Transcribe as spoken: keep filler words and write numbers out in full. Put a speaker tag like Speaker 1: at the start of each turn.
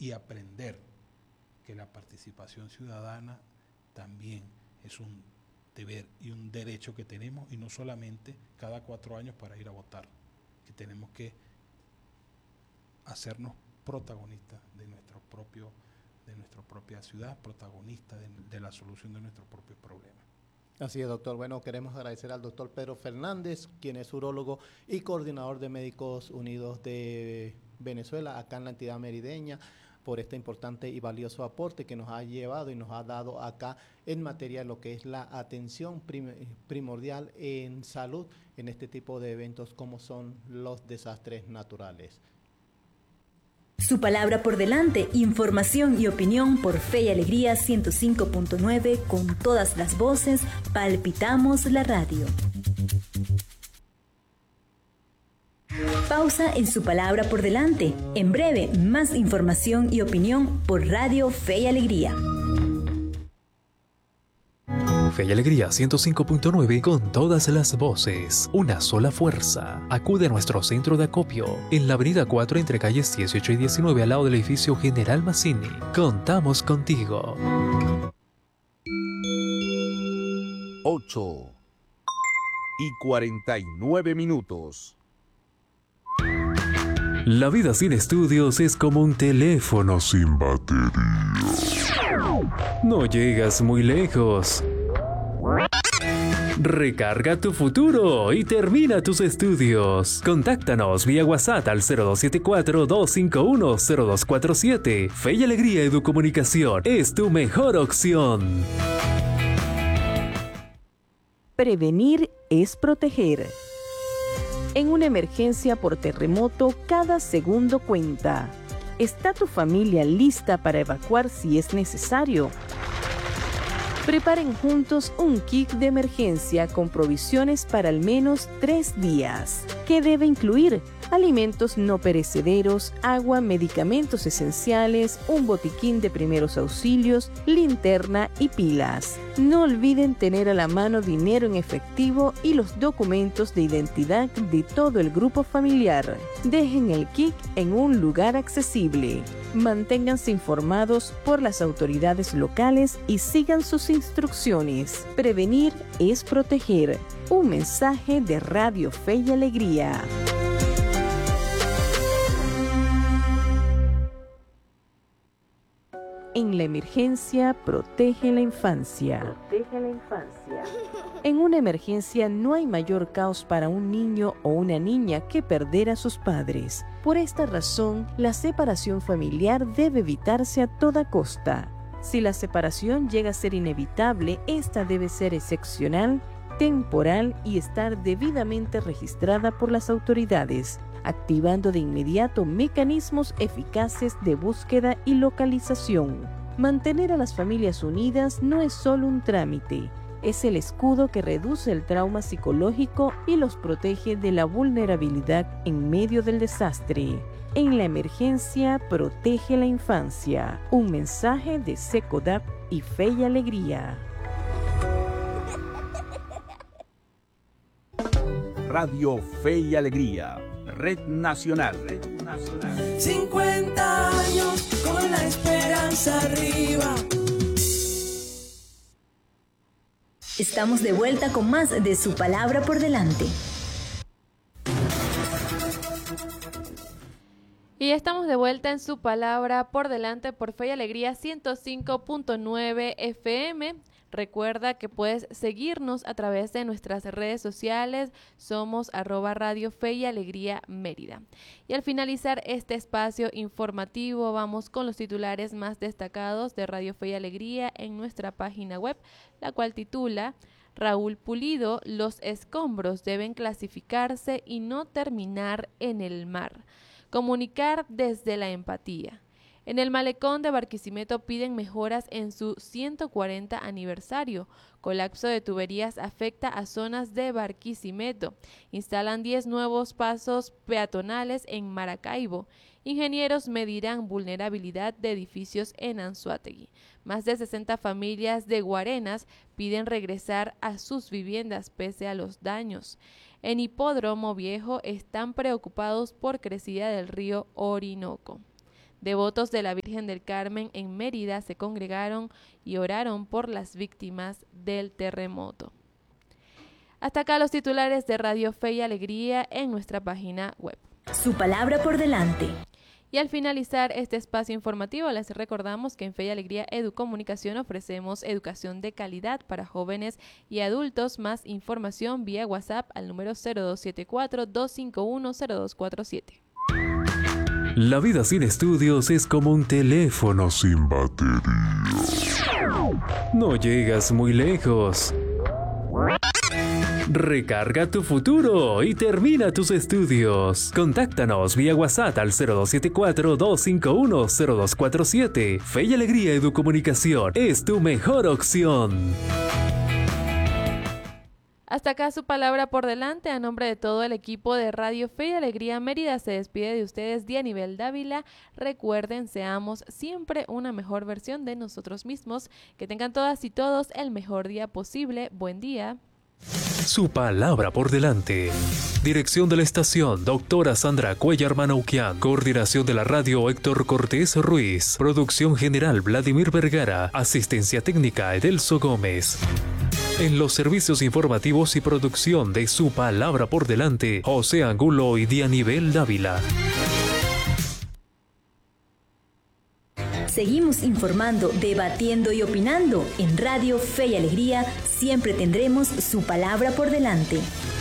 Speaker 1: y aprender que la participación ciudadana también es un deber y un derecho que tenemos, y no solamente cada cuatro años para ir a votar, que tenemos que hacernos protagonistas de nuestro propio, de nuestra propia ciudad, protagonistas de, de la solución de nuestros propios problemas.
Speaker 2: Así es, doctor. Bueno, queremos agradecer al doctor Pedro Fernández, quien es urólogo y coordinador de Médicos Unidos de Venezuela, acá en la entidad merideña, por este importante y valioso aporte que nos ha llevado y nos ha dado acá en materia de lo que es la atención prim primordial en salud en este tipo de eventos como son los desastres naturales.
Speaker 3: Su palabra por delante, información y opinión por Fe y Alegría ciento cinco punto nueve, con todas las voces, palpitamos la radio. Pausa en Su palabra por delante. En breve, más información y opinión por Radio Fe y Alegría.
Speaker 4: Fe y Alegría ciento cinco punto nueve, con todas las voces, una sola fuerza. Acude a nuestro centro de acopio en la avenida cuatro entre calles dieciocho y diecinueve, al lado del edificio General Mazzini. Contamos contigo.
Speaker 5: ocho y cuarenta y nueve minutos.
Speaker 4: La vida sin estudios es como un teléfono sin batería. No llegas muy lejos. Recarga tu futuro y termina tus estudios. Contáctanos vía WhatsApp al cero dos siete cuatro, dos cinco uno, cero dos cuatro siete. Fe y Alegría Educomunicación es tu mejor opción.
Speaker 6: Prevenir es proteger. En una emergencia por terremoto, cada segundo cuenta. ¿Está tu familia lista para evacuar si es necesario? Preparen juntos un kit de emergencia con provisiones para al menos tres días. ¿Qué debe incluir? Alimentos no perecederos, agua, medicamentos esenciales, un botiquín de primeros auxilios, linterna y pilas. No olviden tener a la mano dinero en efectivo y los documentos de identidad de todo el grupo familiar. Dejen el kit en un lugar accesible. Manténganse informados por las autoridades locales y sigan sus instrucciones. Prevenir es proteger. Un mensaje de Radio Fe y Alegría. En la emergencia, protege la infancia. Protege la infancia. En una emergencia no hay mayor caos para un niño o una niña que perder a sus padres. Por esta razón, la separación familiar debe evitarse a toda costa. Si la separación llega a ser inevitable, esta debe ser excepcional, temporal y estar debidamente registrada por las autoridades, activando de inmediato mecanismos eficaces de búsqueda y localización. Mantener a las familias unidas no es solo un trámite, es el escudo que reduce el trauma psicológico y los protege de la vulnerabilidad en medio del desastre. En la emergencia, protege la infancia. Un mensaje de SECODAP y Fe y Alegría.
Speaker 5: Radio Fe y Alegría, Red Nacional. Red Nacional.
Speaker 7: cincuenta años con la esperanza arriba.
Speaker 3: Estamos de vuelta con más de Su palabra por delante.
Speaker 8: Y ya estamos de vuelta en Su palabra por delante por Fe y Alegría ciento cinco punto nueve F M. Recuerda que puedes seguirnos a través de nuestras redes sociales. Somos arroba Radio Fe y Alegría Mérida. Y al finalizar este espacio informativo, vamos con los titulares más destacados de Radio Fe y Alegría en nuestra página web, la cual titula: Raúl Pulido, los escombros deben clasificarse y no terminar en el mar. Comunicar desde la empatía. En el malecón de Barquisimeto piden mejoras en su ciento cuarenta aniversario. Colapso de tuberías afecta a zonas de Barquisimeto. Instalan diez nuevos pasos peatonales en Maracaibo. Ingenieros medirán vulnerabilidad de edificios en Anzoátegui. Más de sesenta familias de Guarenas piden regresar a sus viviendas pese a los daños. En Hipódromo Viejo están preocupados por crecida del río Orinoco. Devotos de la Virgen del Carmen en Mérida se congregaron y oraron por las víctimas del terremoto. Hasta acá los titulares de Radio Fe y Alegría en nuestra página web.
Speaker 3: Su palabra por delante.
Speaker 8: Y al finalizar este espacio informativo, les recordamos que en Fe y Alegría Educomunicación ofrecemos educación de calidad para jóvenes y adultos. Más información vía WhatsApp al número cero dos siete cuatro, dos cinco uno, cero dos cuatro siete.
Speaker 4: La vida sin estudios es como un teléfono sin batería. No llegas muy lejos. Recarga tu futuro y termina tus estudios. Contáctanos vía WhatsApp al cero dos siete cuatro, dos cinco uno, cero dos cuatro siete. Fe y Alegría Educomunicación es tu mejor opción.
Speaker 8: Hasta acá su palabra por delante. A nombre de todo el equipo de Radio Fe y Alegría Mérida se despide de ustedes Dianibel Dávila. Recuerden, seamos siempre una mejor versión de nosotros mismos. Que tengan todas y todos el mejor día posible. Buen día.
Speaker 4: Su palabra por delante. Dirección de la estación, doctora Sandra Cuellar Manoukian. Coordinación de la radio, Héctor Cortés Ruiz. Producción general, Vladimir Vergara. Asistencia técnica, Edelso Gómez. En los servicios informativos y producción de Su palabra por delante, José Angulo y Dianibel Dávila.
Speaker 3: Seguimos informando, debatiendo y opinando. En Radio Fe y Alegría siempre tendremos su palabra por delante.